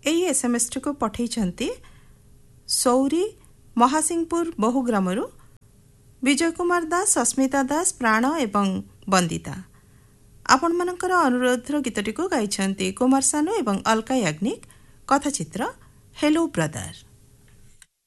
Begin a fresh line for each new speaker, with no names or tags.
ଏହି ଏସ୍ଏମ୍ଏସ୍ଟିକୁ ପଠାଇଛନ୍ତି ସୌରୀ ମହାସିଂପୁର ବହୁଗ୍ରାମରୁ ବିଜୟ କୁମାର ଦାସ, ସସ୍ମିତା ଦାସ, ପ୍ରାଣ ଏବଂ ବନ୍ଦିତା। ଆପଣମାନଙ୍କର ଅନୁରୋଧର ଗୀତଟିକୁ ଗାଇଛନ୍ତି କୁମାର ସାନୁ ଏବଂ ଅଲକା ୟାଗ୍ନିକ। କଥାଚିତ୍ର ହେଲୋ ବ୍ରଦର।